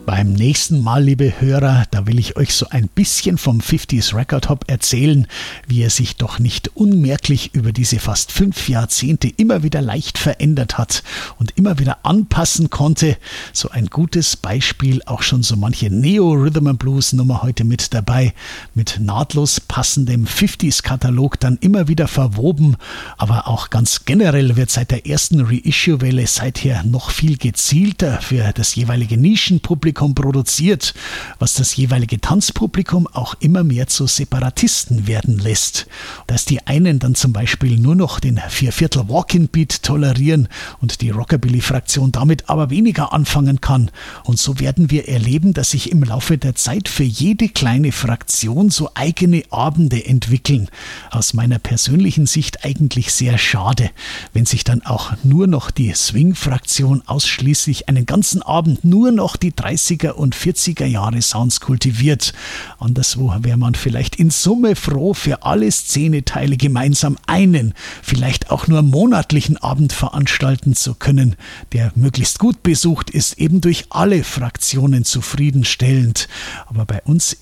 Beim nächsten Mal, liebe Hörer, da will ich euch so ein bisschen vom 50s Record Hop erzählen, wie er sich doch nicht unmerklich über diese fast 5 Jahrzehnte immer wieder leicht verändert hat und immer wieder anpassen konnte. So ein gutes Beispiel, auch schon so manche Neo-Rhythm-and-Blues-Nummer heute mit dabei, mit nahtlos passendem 50s-Katalog dann immer wieder verwoben, aber auch ganz generell wird seit der ersten Reissue-Welle seither noch viel gezielter für das jeweilige Nischenpublikum produziert, was das jeweilige Tanzpublikum auch immer mehr zu Separatisten werden lässt. Dass die einen dann zum Beispiel nur noch den 4/4 Walk-in-Beat tolerieren und die Rockabilly-Fraktion damit aber weniger anfangen kann. Und so werden wir erleben, dass sich im Laufe der Zeit für jede kleine Fraktion so eigene Abende entwickeln. Aus meiner persönlichen Sicht eigentlich sehr schade, wenn sich dann auch nur noch die Swing-Fraktion ausschließlich einen ganzen Abend nur noch die 30er und 40er Jahre Sounds kultiviert. Anderswo wäre man vielleicht in Summe froh, für alle Szeneteile gemeinsam einen, vielleicht auch nur monatlichen Abend veranstalten zu können, der möglichst gut besucht ist, eben durch alle Fraktionen zufriedenstellend. Aber bei uns